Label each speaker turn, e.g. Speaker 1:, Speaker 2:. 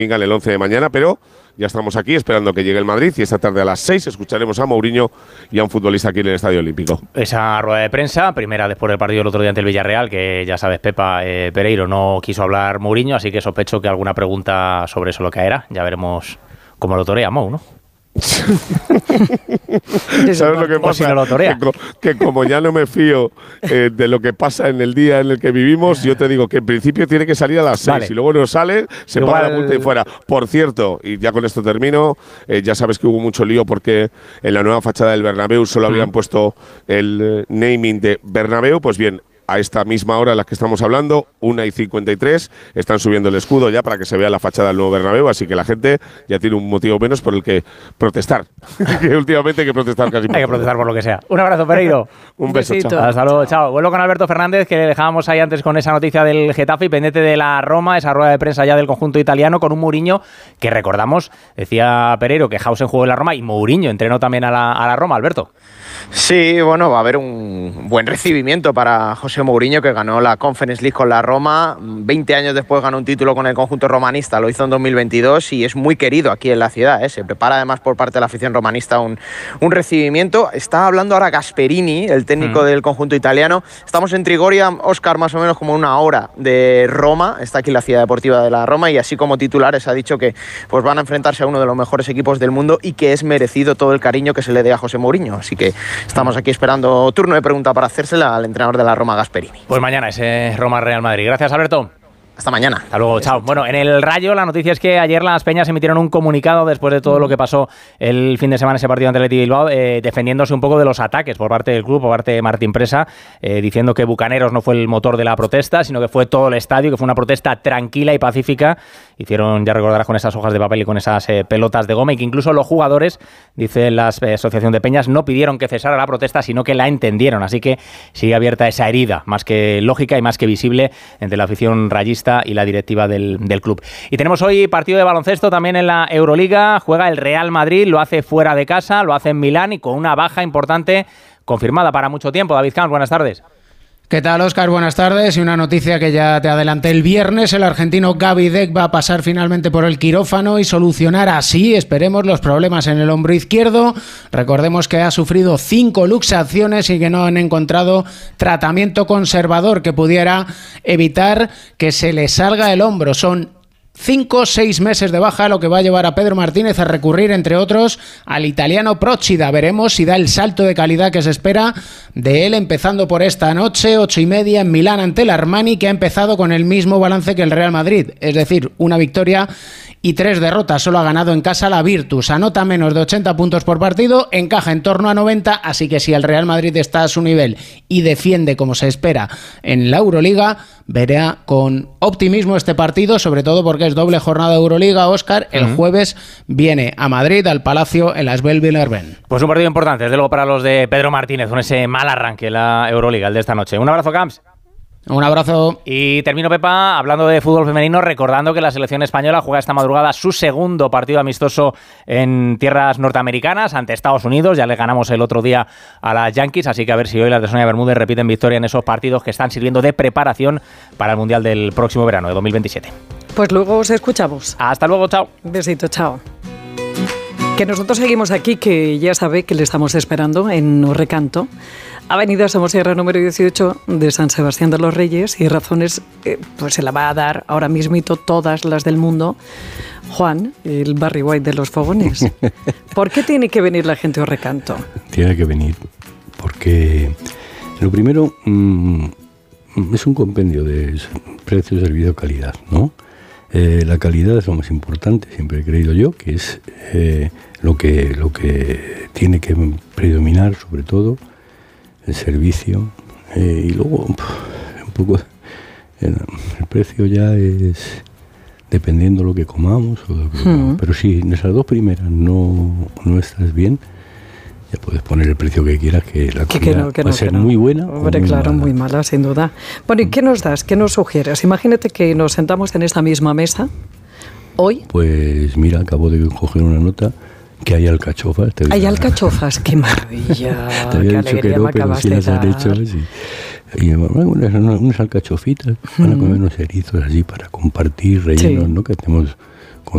Speaker 1: en el 11 de mañana, pero ya estamos aquí esperando que llegue el Madrid y esta tarde a las 6 escucharemos a Mourinho y a un futbolista aquí en el Estadio Olímpico.
Speaker 2: Esa rueda de prensa, primera después del partido el otro día ante el Villarreal, que ya sabes, Pepa, Pereiro no quiso hablar Mourinho, así que sospecho que alguna pregunta sobre eso lo caerá. Ya veremos cómo lo torea Mou, ¿no?
Speaker 1: ¿Sabes lo que pasa?
Speaker 2: Si no lo torea.
Speaker 1: Que como ya no me fío de lo que pasa en el día en el que vivimos, yo te digo que en principio tiene que salir a las 6. Y luego no sale, se paga la multa y fuera. Por cierto, y ya con esto termino, ya sabes que hubo mucho lío porque en la nueva fachada del Bernabéu solo habían puesto el naming de Bernabéu. Pues bien, a esta misma hora en la que estamos hablando, 1:53, están subiendo el escudo ya para que se vea la fachada del nuevo Bernabéu, así que la gente ya tiene un motivo menos por el que protestar. Que últimamente hay que protestar casi por
Speaker 2: Hay que protestar por lo que sea. Un abrazo, Pereiro.
Speaker 1: Un beso, chao.
Speaker 2: Hasta luego, chao. Vuelvo con Alberto Fernández, que dejábamos ahí antes con esa noticia del Getafe y pendiente de la Roma, esa rueda de prensa ya del conjunto italiano, con un Mourinho que recordamos, decía Pereiro, que Hausen jugó en la Roma y Mourinho entrenó también a la Roma, Alberto.
Speaker 3: Sí, bueno, va a haber un buen recibimiento para José Mourinho, que ganó la Conference League con la Roma. 20 años después ganó un título con el conjunto romanista, lo hizo en 2022 y es muy querido aquí en la ciudad. Se prepara además por parte de la afición romanista un recibimiento. Está hablando ahora Gasperini, el técnico del conjunto italiano. Estamos en Trigoria, Óscar, más o menos como una hora de Roma. Está aquí la ciudad deportiva de la Roma y así como titulares ha dicho que pues van a enfrentarse a uno de los mejores equipos del mundo y que es merecido todo el cariño que se le dé a José Mourinho. Así que estamos aquí esperando turno de pregunta para hacérsela al entrenador de la Roma, Gasperini.
Speaker 2: Pues mañana ese Roma-Real Madrid. Gracias, Alberto.
Speaker 3: Hasta mañana.
Speaker 2: Hasta luego, chao. Bueno, en el Rayo la noticia es que ayer las Peñas emitieron un comunicado después de todo lo que pasó el fin de semana, ese partido ante el Athletic Bilbao, defendiéndose un poco de los ataques por parte del club, por parte de Martín Presa, diciendo que Bucaneros no fue el motor de la protesta, sino que fue todo el estadio, que fue una protesta tranquila y pacífica. Hicieron, ya recordarás, con esas hojas de papel y con esas pelotas de goma, y que incluso los jugadores, dice la Asociación de Peñas, no pidieron que cesara la protesta, sino que la entendieron. Así que sigue abierta esa herida, más que lógica y más que visible, entre la afición rayista y la directiva del club. Y tenemos hoy partido de baloncesto también en la Euroliga. Juega el Real Madrid, lo hace fuera de casa, lo hace en Milán y con una baja importante confirmada para mucho tiempo. David Camps, buenas tardes.
Speaker 4: ¿Qué tal, Óscar? Buenas tardes. Y una noticia que ya te adelanté el viernes. El argentino Gaby Deck va a pasar finalmente por el quirófano y solucionar así, esperemos, los problemas en el hombro izquierdo. Recordemos que ha sufrido 5 luxaciones y que no han encontrado tratamiento conservador que pudiera evitar que se le salga el hombro. Son 5-6 meses de baja, lo que va a llevar a Pedro Martínez a recurrir, entre otros, al italiano Procida. Veremos si da el salto de calidad que se espera de él, empezando por esta noche, 8:30 en Milán ante el Armani, que ha empezado con el mismo balance que el Real Madrid, es decir, una victoria y 3 derrotas. Solo ha ganado en casa la Virtus. Anota menos de 80 puntos por partido, encaja en torno a 90, así que si el Real Madrid está a su nivel y defiende como se espera en la Euroliga, verá con optimismo este partido, sobre todo porque es doble jornada de Euroliga, Óscar. El jueves viene a Madrid, al Palacio, en la Asbel Villarben.
Speaker 2: Pues un partido importante, desde luego, para los de Pedro Martínez, con ese mal arranque en la Euroliga, el de esta noche. Un abrazo, Camps.
Speaker 4: Un abrazo.
Speaker 2: Y termino, Pepa, hablando de fútbol femenino, recordando que la selección española juega esta madrugada su segundo partido amistoso en tierras norteamericanas ante Estados Unidos. Ya le ganamos el otro día a las Yankees, así que a ver si hoy las de Sonia Bermúdez repiten victoria en esos partidos que están sirviendo de preparación para el Mundial del próximo verano, de 2027.
Speaker 5: Pues luego os escuchamos.
Speaker 2: Hasta luego, chao.
Speaker 5: Un besito, chao. Que nosotros seguimos aquí, que ya sabe que le estamos esperando en Recanto, Avenida Somosierra número 18 de San Sebastián de los Reyes, y razones pues se la va a dar ahora mismito todas las del mundo Juan, el Barry White de los fogones. ¿Por qué tiene que venir la gente a Recanto?
Speaker 6: Tiene que venir porque lo primero es un compendio de precio, servicio, calidad, ¿no? La calidad es lo más importante, siempre he creído yo, que es lo que tiene que predominar, sobre todo el servicio, y luego un poco el precio ya es dependiendo lo que comamos o lo que comamos. Pero si en esas dos primeras no estás bien, ya puedes poner el precio que quieras, que la comida va a ser muy buena.
Speaker 5: Hombre,
Speaker 6: o muy
Speaker 5: claro,
Speaker 6: mala.
Speaker 5: muy mala, sin duda. Bueno, ¿y qué nos das? ¿Qué nos sugieres? Imagínate que nos sentamos en esta misma mesa hoy.
Speaker 6: Pues mira, acabo de coger una nota que hay alcachofas.
Speaker 5: Hay alcachofas, qué maravilla.
Speaker 6: Te había
Speaker 5: qué
Speaker 6: dicho
Speaker 5: alegría
Speaker 6: que no,
Speaker 5: me
Speaker 6: pero
Speaker 5: acabas
Speaker 6: sí
Speaker 5: de
Speaker 6: las han
Speaker 5: dar.
Speaker 6: hecho. Sí. Y unas alcachofitas, van a comer unos erizos así para compartir, rellenos,
Speaker 5: Sí.
Speaker 6: ¿no? Que hacemos